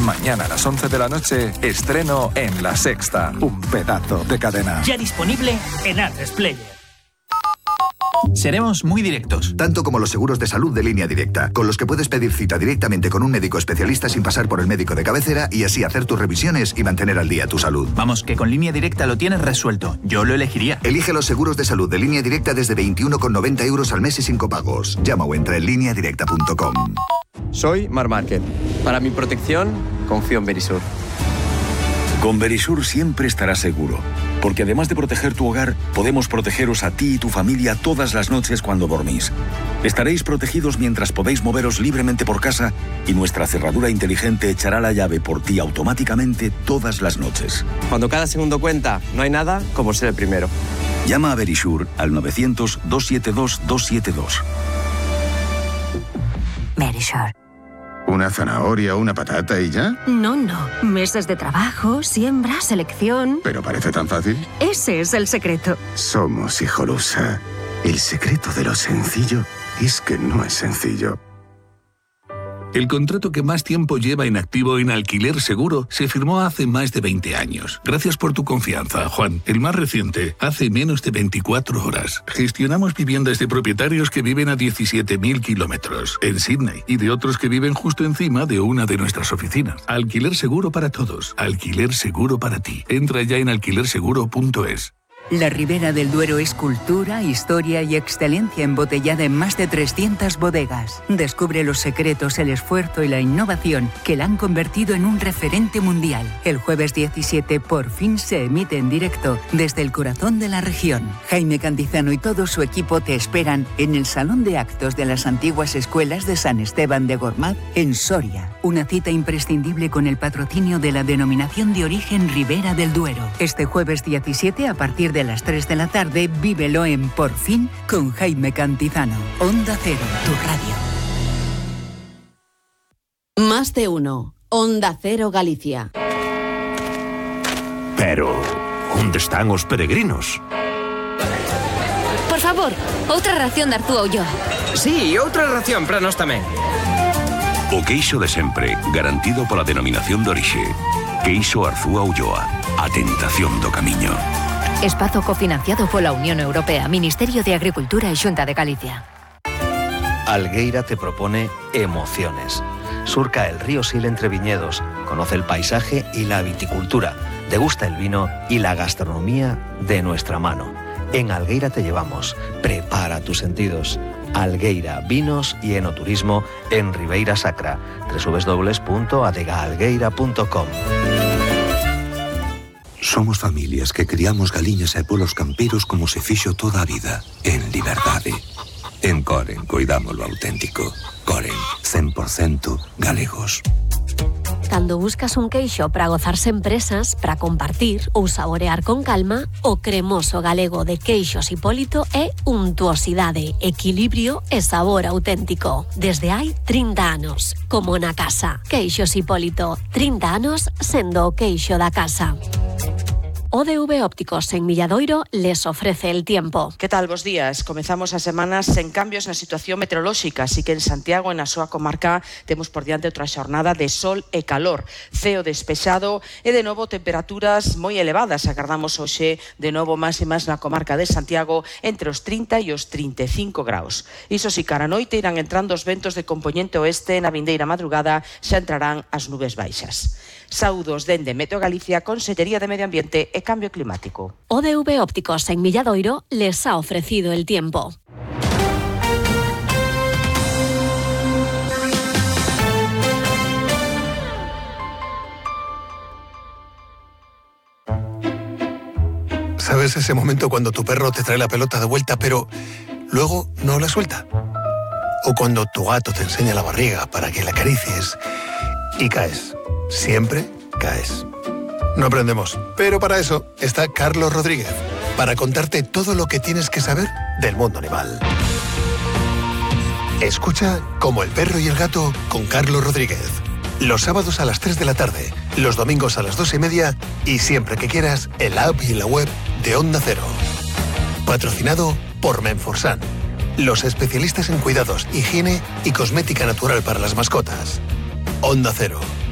Mañana a las 11 de la noche, estreno en La Sexta. Un pedazo de cadena. Ya disponible en Atresplayer. Seremos muy directos. Tanto como los seguros de salud de Línea Directa, con los que puedes pedir cita directamente con un médico especialista sin pasar por el médico de cabecera y así hacer tus revisiones y mantener al día tu salud. Vamos, que con Línea Directa lo tienes resuelto. Yo lo elegiría. Elige los seguros de salud de Línea Directa desde 21,90 € al mes y sin copagos. Llama o entra en lineadirecta.com. Soy Mar Márquez. Para mi protección, confío en Verisur. Con Verisur siempre estarás seguro, porque además de proteger tu hogar, podemos protegeros a ti y tu familia todas las noches cuando dormís. Estaréis protegidos mientras podéis moveros libremente por casa y nuestra cerradura inteligente echará la llave por ti automáticamente todas las noches. Cuando cada segundo cuenta, no hay nada como ser el primero. Llama a Verisur al 900-272-272. Verisur. ¿Una zanahoria, una patata y ya? No. Meses de trabajo, siembra, selección... Pero parece tan fácil. Ese es el secreto. Somos Hijolusa. El secreto de lo sencillo es que no es sencillo. El contrato que más tiempo lleva en activo en Alquiler Seguro se firmó hace más de 20 años. Gracias por tu confianza, Juan. El más reciente, hace menos de 24 horas. Gestionamos viviendas de propietarios que viven a 17.000 kilómetros en Sydney y de otros que viven justo encima de una de nuestras oficinas. Alquiler Seguro para todos. Alquiler Seguro para ti. Entra ya en alquilerseguro.es. La Ribera del Duero es cultura, historia y excelencia embotellada en más de 300 bodegas. Descubre los secretos, el esfuerzo y la innovación que la han convertido en un referente mundial. El jueves 17 por fin se emite en directo desde el corazón de la región. Jaime Cantizano y todo su equipo te esperan en el Salón de Actos de las antiguas escuelas de San Esteban de Gormaz, en Soria. Una cita imprescindible con el patrocinio de la denominación de origen Ribera del Duero. Este jueves 17 a partir de las 3 de la tarde, vívelo en Por Fin con Jaime Cantizano. Onda Cero, tu radio. Más de uno. Onda Cero Galicia. Pero, ¿onde están os peregrinos? Por favor, outra ración de Arzúa Ulloa. Sí, outra ración para nós tamén. O queixo de sempre, garantido pola denominación de orixe. Queixo Arzúa Ulloa, a tentación do camiño. Espazo cofinanciado pola Unión Europea, Ministerio de Agricultura e Xunta de Galicia. Algueira te propone emociones. Surca el río Sil entre viñedos, conoce el paisaje y la viticultura, degusta el vino y la gastronomía de nuestra mano. En Algueira te llevamos. Prepara tus sentidos. Algueira, vinos y enoturismo en Ribeira Sacra. www.adegaalgueira.com. Somos familias que criamos galiñas e polos campeiros como se fixo toda a vida, en liberdade. En Coren coidamos lo auténtico. Coren, 100% galegos. Cando buscas un queixo para gozar sen presas, para compartir ou saborear con calma, o cremoso galego de Queixos Hipólito é untuosidade, equilibrio e sabor auténtico. Desde hai 30 anos, como na casa. Queixos Hipólito, 30 anos sendo o queixo da casa. ODV Ópticos en Milladoiro les ofrece el tiempo. ¿Qué tal? Bos días. Comezamos a semana sen cambios na situación meteorolóxica, así que en Santiago, en a súa comarca, temos por diante outra xornada de sol e calor, ceo despexado e de novo temperaturas moi elevadas. Agardamos hoxe de novo máximas na comarca de Santiago entre os 30 e os 35 graus. Iso si, cara a noite irán entrando os ventos de compoñente oeste, na vindeira madrugada xa entrarán as nubes baixas. Saúdos dende Meteo Galicia, Consellería de Medio Ambiente e Cambio Climático. ODV Ópticos en Milladoiro les ha ofrecido el tiempo. ¿Sabes ese momento cuando tu perro te trae la pelota de vuelta, pero luego no la suelta? O cuando tu gato te enseña la barriga para que la acaricies y caes. Siempre caes. No aprendemos, pero para eso está Carlos Rodríguez, para contarte todo lo que tienes que saber del mundo animal. Escucha Como el perro y el gato con Carlos Rodríguez. Los sábados a las 3 de la tarde, los domingos a las 2:30 y siempre que quieras en la app y en la web de Onda Cero. Patrocinado por Menforsan, los especialistas en cuidados, higiene y cosmética natural para las mascotas. Onda Cero,